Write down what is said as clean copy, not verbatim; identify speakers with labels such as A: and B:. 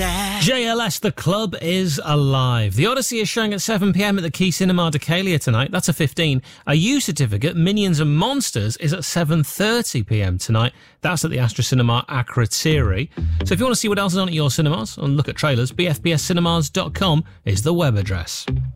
A: JLS, the club is alive. The Odyssey is showing at 7pm at the Key Cinema Decalia tonight. That's a 15. A U certificate, Minions and Monsters, is at 7:30pm tonight. That's at the Astra Cinema Akrotiri. So if you want to see what else is on at your cinemas and look at trailers, bfbscinemas.com is the web address.